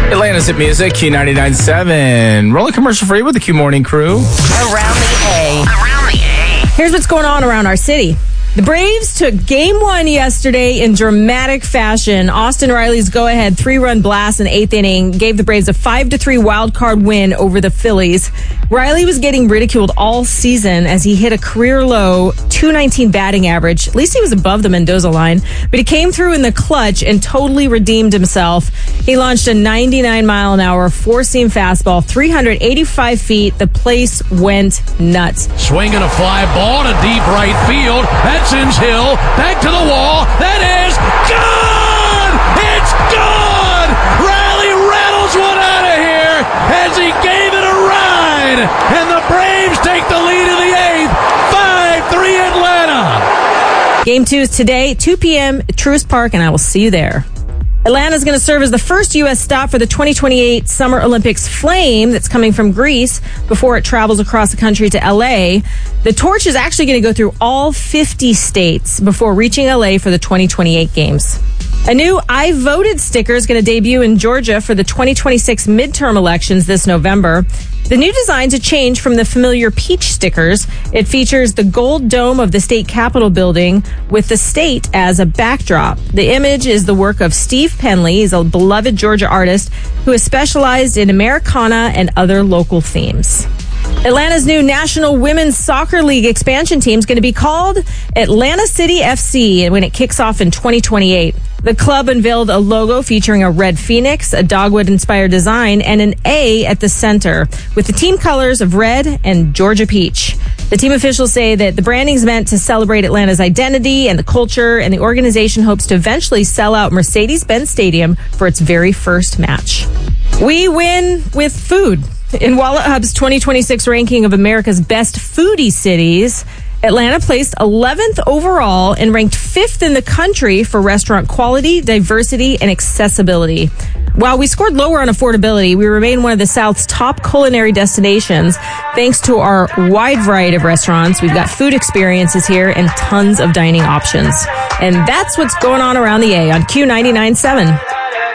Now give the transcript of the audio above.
Atlanta's Hit Music, Q99.7. Rolling commercial free with the Q Morning Crew. Around the A. Here's what's going on around our city. The Braves took Game 1 yesterday in dramatic fashion. Austin Riley's go-ahead 3-run blast in the 8th inning gave the Braves a 5-3 wild card win over the Phillies. Riley was getting ridiculed all season as he hit a career-low .219 batting average. At least he was above the Mendoza line. But he came through in the clutch and totally redeemed himself. He launched a 99-mile-an-hour four-seam fastball, 385 feet. The place went nuts. Swinging a fly ball to deep right field. That's Hill. Back to the wall. That is gone! It's gone! Riley rattles one out of here as he gave it a ride. And the Braves take the lead in the 8th. 5-3 Atlanta. Game 2 is today, 2 p.m. at Truist Park, and I will see you there. Atlanta is going to serve as the first U.S. stop for the 2028 Summer Olympics Flame that's coming from Greece before it travels across the country to L.A. The torch is actually going to go through all 50 states before reaching L.A. for the 2028 games. A new I Voted sticker is going to debut in Georgia for the 2026 midterm elections this November. The new design's a change from the familiar peach stickers. It features the gold dome of the state capitol building with the state as a backdrop. The image is the work of Steve Penley. He's a beloved Georgia artist who has specialized in Americana and other local themes. Atlanta's new National Women's Soccer League expansion team is going to be called Atlanta City FC when it kicks off in 2028. The club unveiled a logo featuring a red phoenix, a dogwood-inspired design, and an A at the center, with the team colors of red and Georgia peach. The team officials say that the branding is meant to celebrate Atlanta's identity and the culture, and the organization hopes to eventually sell out Mercedes-Benz Stadium for its very first match. We win with food. In Wallet Hub's 2026 ranking of America's best foodie cities, Atlanta placed 11th overall and ranked 5th in the country for restaurant quality, diversity, and accessibility. While we scored lower on affordability, we remain one of the South's top culinary destinations thanks to our wide variety of restaurants. We've got food experiences here and tons of dining options. And that's what's going on around the A on Q99.7.